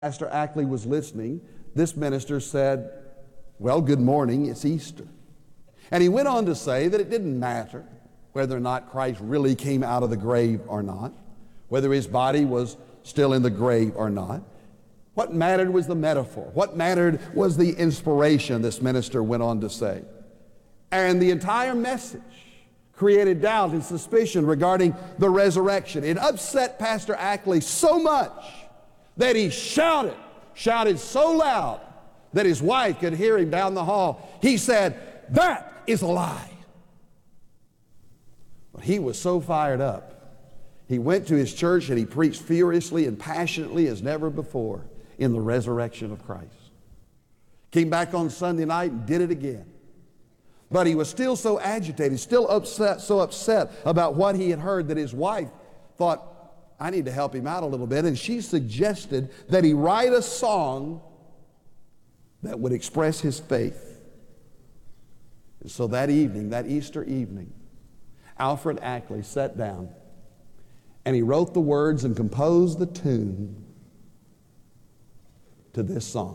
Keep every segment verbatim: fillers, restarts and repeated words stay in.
Pastor Ackley was listening, this minister said, well, good morning, it's Easter. And he went on to say that it didn't matter whether or not Christ really came out of the grave or not, whether his body was still in the grave or not. What mattered was the metaphor. What mattered was the inspiration, this minister went on to say. And the entire message created doubt and suspicion regarding the resurrection. It upset Pastor Ackley so much that he shouted, shouted so loud that his wife could hear him down the hall. He said, "That is a lie." But he was so fired up. He went to his church and he preached furiously and passionately as never before in the resurrection of Christ. Came back on Sunday night and did it again. But he was still so agitated, still upset, so upset about what he had heard that his wife thought, I need to help him out a little bit. And she suggested that he write a song that would express his faith. And so that evening, that Easter evening, Alfred Ackley sat down and he wrote the words and composed the tune to this song.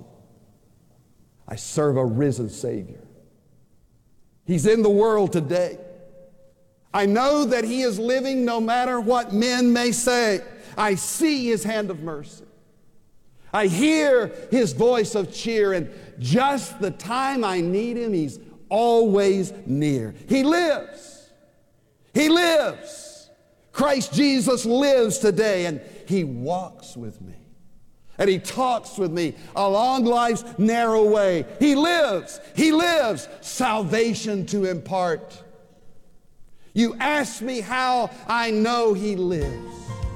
I serve a risen Savior. He's in the world today. I know that he is living no matter what men may say. I see his hand of mercy. I hear his voice of cheer, and just the time I need him, he's always near. He lives. He lives. Christ Jesus lives today, and he walks with me. And he talks with me along life's narrow way. He lives. He lives. Salvation to impart. You ask me how I know he lives.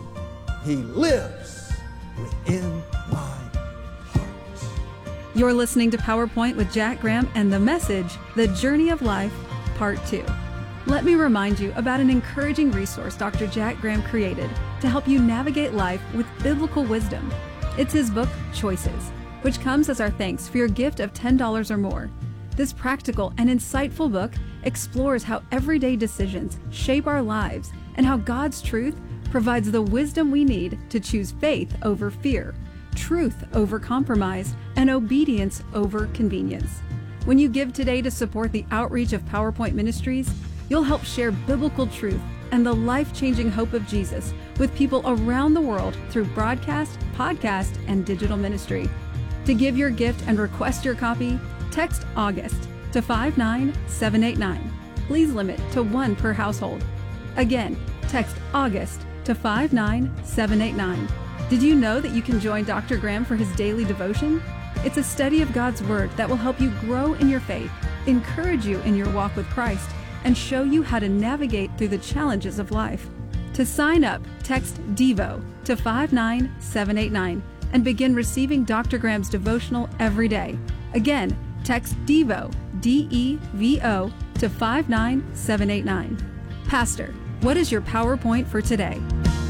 He lives within my heart. You're listening to PowerPoint with Jack Graham and the message, The Journey of Life, Part two. Let me remind you about an encouraging resource Doctor Jack Graham created to help you navigate life with biblical wisdom. It's his book, Choices, which comes as our thanks for your gift of ten dollars or more. This practical and insightful book explores how everyday decisions shape our lives and how God's truth provides the wisdom we need to choose faith over fear, truth over compromise, and obedience over convenience. When you give today to support the outreach of PowerPoint Ministries, you'll help share biblical truth and the life-changing hope of Jesus with people around the world through broadcast, podcast, and digital ministry. To give your gift and request your copy, text August to five nine seven eight nine. Please limit to one per household. Again, text August to five nine seven eight nine. Did you know that you can join Doctor Graham for his daily devotion? It's a study of God's Word that will help you grow in your faith, encourage you in your walk with Christ, and show you how to navigate through the challenges of life. To sign up, text DEVO to five nine seven eight nine and begin receiving Doctor Graham's devotional every day. Again, text DEVO, D E V O, to five nine seven eight nine. Pastor, what is your PowerPoint for today?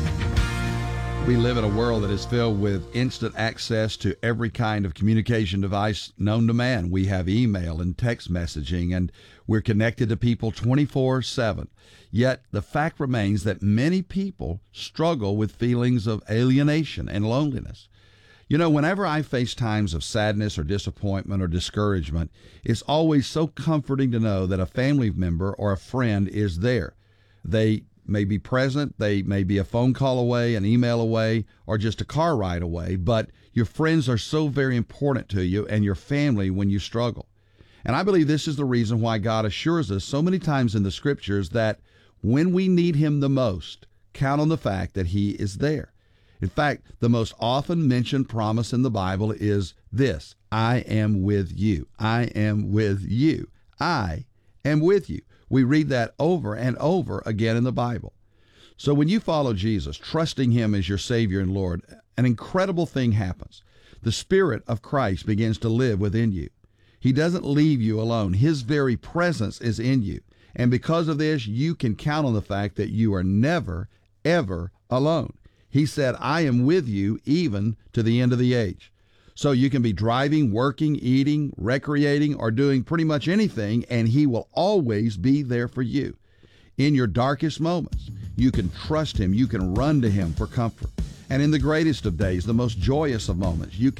We live in a world that is filled with instant access to every kind of communication device known to man. We have email and text messaging, and we're connected to people twenty-four seven. Yet the fact remains that many people struggle with feelings of alienation and loneliness. You know, whenever I face times of sadness or disappointment or discouragement, it's always so comforting to know that a family member or a friend is there. They may be present, they may be a phone call away, an email away, or just a car ride away, but your friends are so very important to you and your family when you struggle. And I believe this is the reason why God assures us so many times in the Scriptures that when we need Him the most, count on the fact that He is there. In fact, the most often mentioned promise in the Bible is this: I am with you. I am with you. I am with you. We read that over and over again in the Bible. So when you follow Jesus, trusting Him as your Savior and Lord, an incredible thing happens. The Spirit of Christ begins to live within you. He doesn't leave you alone. His very presence is in you. And because of this, you can count on the fact that you are never, ever alone. He said, I am with you even to the end of the age. So you can be driving, working, eating, recreating, or doing pretty much anything, and He will always be there for you. In your darkest moments, you can trust Him. You can run to Him for comfort. And in the greatest of days, the most joyous of moments, you